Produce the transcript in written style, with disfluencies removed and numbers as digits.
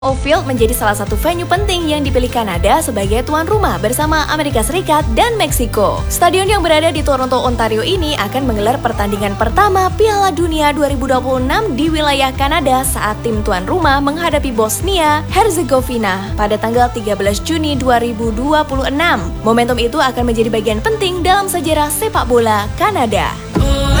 Field menjadi salah satu venue penting yang dipilih Kanada sebagai tuan rumah bersama Amerika Serikat dan Meksiko. Stadion yang berada di Toronto, Ontario ini akan menggelar pertandingan pertama Piala Dunia 2026 di wilayah Kanada saat tim tuan rumah menghadapi Bosnia Herzegovina pada tanggal 13 Juni 2026. Momentum itu akan menjadi bagian penting dalam sejarah sepak bola Kanada.